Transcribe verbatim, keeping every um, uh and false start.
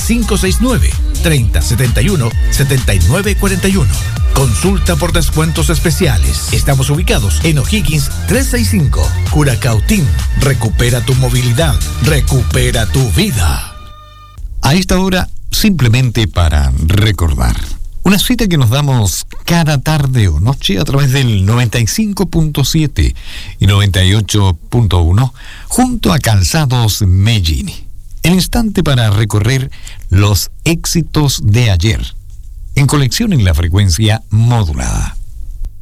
cinco seis nueve, treinta setenta y uno, setenta y nueve cuarenta y uno. Consulta por descuentos especiales. Estamos ubicados en O'Higgins trescientos sesenta y cinco, Curacautín. Recupera tu movilidad, recupera tu vida. A esta hora, simplemente para recordar, una cita que nos damos cada tarde o noche a través del noventa y cinco punto siete y noventa y ocho punto uno junto a Calzados Meggini. El instante para recorrer los éxitos de ayer, en colección en la frecuencia modulada.